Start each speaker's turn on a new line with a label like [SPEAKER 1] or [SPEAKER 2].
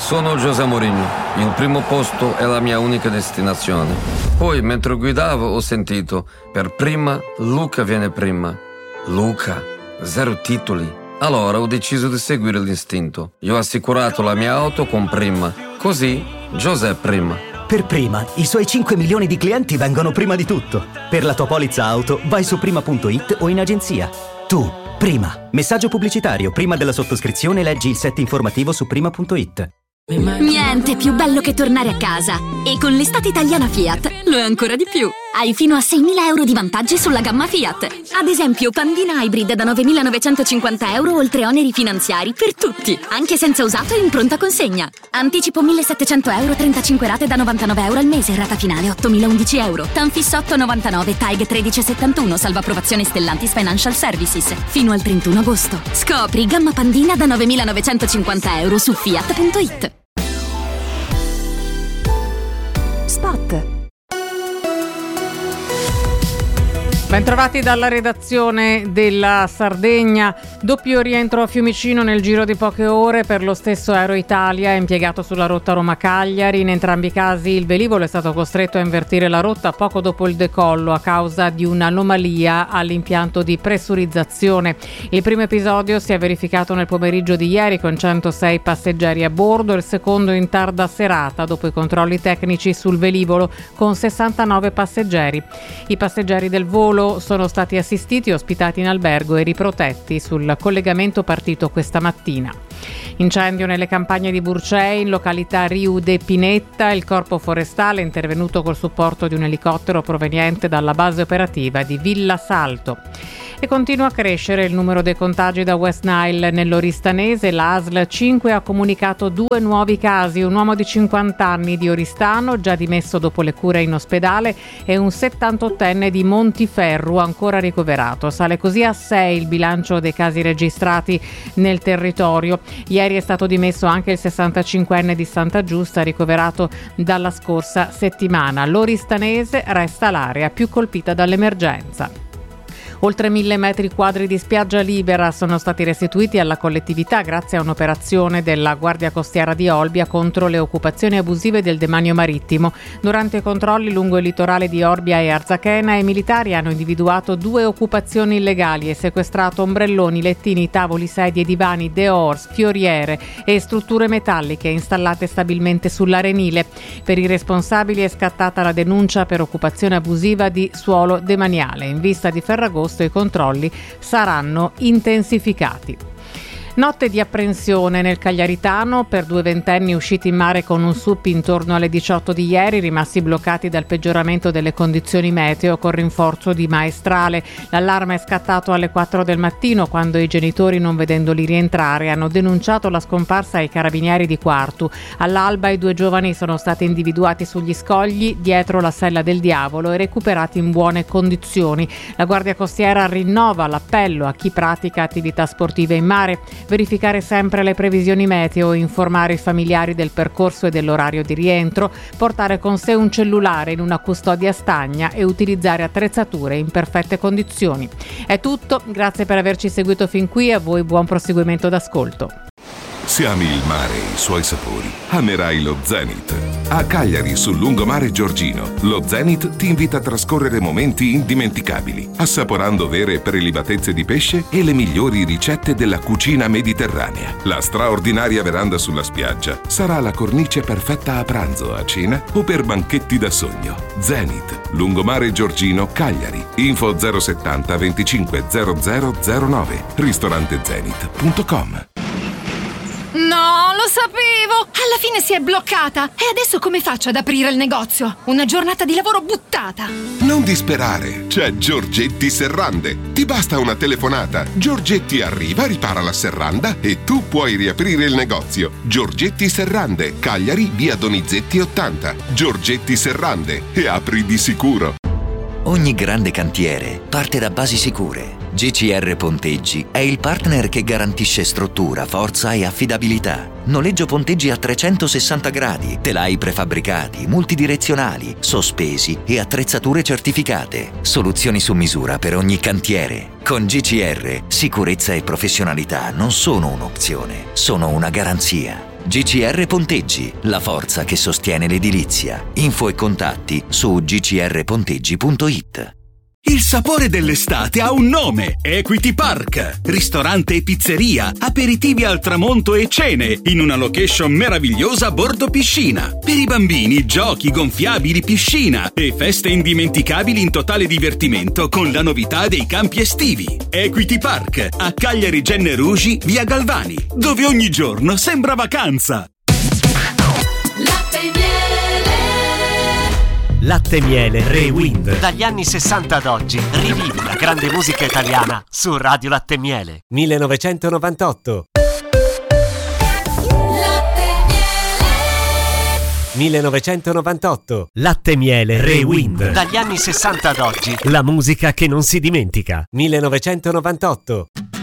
[SPEAKER 1] Sono José Mourinho. Il primo posto è la mia unica destinazione. Poi, mentre guidavo, ho sentito: per prima, Luca viene prima. Luca, 0 titoli. Allora ho deciso di seguire l'istinto. Io ho assicurato la mia auto con Prima. Così, José prima.
[SPEAKER 2] Per Prima, i suoi 5 milioni di clienti vengono prima di tutto. Per la tua polizza auto, vai su prima.it o in agenzia. Tu, Prima. Messaggio pubblicitario. Prima della sottoscrizione leggi il set informativo su prima.it.
[SPEAKER 3] Niente più bello che tornare a casa. E con l'estate italiana Fiat lo è ancora di più. Hai fino a 6.000 euro di vantaggi sulla gamma Fiat. Ad esempio, Pandina Hybrid da 9.950 euro oltre oneri finanziari per tutti, anche senza usato e in pronta consegna. Anticipo 1.700 euro, 35 rate da 99 euro al mese, rata finale 8.011 euro. Tanfis 8,99, TAG 13,71, salva approvazione Stellantis Financial Services. Fino al 31 agosto. Scopri gamma Pandina da 9.950 euro su Fiat.it.
[SPEAKER 4] Spot.
[SPEAKER 5] Bentrovati dalla redazione della Sardegna. Doppio rientro a Fiumicino nel giro di poche ore per lo stesso Aero Italia impiegato sulla rotta Roma-Cagliari. In entrambi i casi il velivolo è stato costretto a invertire la rotta poco dopo il decollo a causa di un'anomalia all'impianto di pressurizzazione. Il primo episodio si è verificato nel pomeriggio di ieri con 106 passeggeri a bordo, il secondo in tarda serata dopo i controlli tecnici sul velivolo con 69 passeggeri. I passeggeri del volo sono stati assistiti, ospitati in albergo e riprotetti sul collegamento partito questa mattina. Incendio nelle campagne di Burcei, in località Riu de Pinetta. Il corpo forestale è intervenuto col supporto di un elicottero proveniente dalla base operativa di Villa Salto. E continua a crescere il numero dei contagi da West Nile nell'Oristanese. La ASL 5 ha comunicato 2 nuovi casi, un uomo di 50 anni di Oristano, già dimesso dopo le cure in ospedale, e un 78enne di Montiferru, ancora ricoverato. Sale così a 6 il bilancio dei casi registrati nel territorio. Ieri è stato dimesso anche il 65enne di Santa Giusta, ricoverato dalla scorsa settimana. L'Oristanese resta l'area più colpita dall'emergenza. Oltre 1.000 metri quadri di spiaggia libera sono stati restituiti alla collettività grazie a un'operazione della Guardia Costiera di Olbia contro le occupazioni abusive del demanio marittimo. Durante i controlli lungo il litorale di Orbia e Arzachena, i militari hanno individuato 2 occupazioni illegali e sequestrato ombrelloni, lettini, tavoli, sedie, divani, dehors, fioriere e strutture metalliche installate stabilmente sull'arenile. Per i responsabili è scattata la denuncia per occupazione abusiva di suolo demaniale. In vista di Ferragosto i controlli saranno intensificati. Notte di apprensione nel Cagliaritano per 2 ventenni usciti in mare con un SUP intorno alle 18 di ieri, rimasti bloccati dal peggioramento delle condizioni meteo con rinforzo di maestrale. L'allarme è scattato alle 4 del mattino quando i genitori, non vedendoli rientrare, hanno denunciato la scomparsa ai carabinieri di Quartu. All'alba i 2 giovani sono stati individuati sugli scogli dietro la Sella del Diavolo e recuperati in buone condizioni. La Guardia Costiera rinnova l'appello a chi pratica attività sportive in mare: verificare sempre le previsioni meteo, informare i familiari del percorso e dell'orario di rientro, portare con sé un cellulare in una custodia stagna e utilizzare attrezzature in perfette condizioni. È tutto, grazie per averci seguito fin qui e a voi buon proseguimento d'ascolto.
[SPEAKER 6] Se ami il mare e i suoi sapori, amerai lo Zenith. A Cagliari, sul lungomare Giorgino, lo Zenith ti invita a trascorrere momenti indimenticabili, assaporando vere prelibatezze di pesce e le migliori ricette della cucina mediterranea. La straordinaria veranda sulla spiaggia sarà la cornice perfetta a pranzo, a cena o per banchetti da sogno. Zenith, lungomare Giorgino, Cagliari. Info 070 25 0009. ristorantezenith.com.
[SPEAKER 7] No, lo sapevo! Alla fine si è bloccata! E adesso come faccio ad aprire il negozio? Una giornata di lavoro buttata!
[SPEAKER 6] Non disperare, c'è Giorgetti Serrande. Ti basta una telefonata. Giorgetti arriva, ripara la serranda e tu puoi riaprire il negozio. Giorgetti Serrande, Cagliari, via Donizetti 80. Giorgetti Serrande, e apri di sicuro.
[SPEAKER 8] Ogni grande cantiere parte da basi sicure. GCR Ponteggi è il partner che garantisce struttura, forza e affidabilità. Noleggio ponteggi a 360 gradi, telai prefabbricati, multidirezionali, sospesi e attrezzature certificate. Soluzioni su misura per ogni cantiere. Con GCR, sicurezza e professionalità non sono un'opzione, sono una garanzia. GCR Ponteggi, la forza che sostiene l'edilizia. Info e contatti su gcrponteggi.it.
[SPEAKER 9] Il sapore dell'estate ha un nome: Equity Park. Ristorante e pizzeria, aperitivi al tramonto e cene in una location meravigliosa a bordo piscina. Per i bambini, giochi, gonfiabili, piscina e feste indimenticabili in totale divertimento con la novità dei campi estivi. Equity Park a Cagliari Genne Rugi, via Galvani, dove ogni giorno sembra vacanza.
[SPEAKER 10] Latte Miele Rewind. Dagli anni 60 ad oggi rivivi la grande musica italiana su Radio Latte Miele. 1998. Latte Miele. 1998. Latte Miele Rewind. Dagli anni 60 ad oggi la musica che non si dimentica. 1998.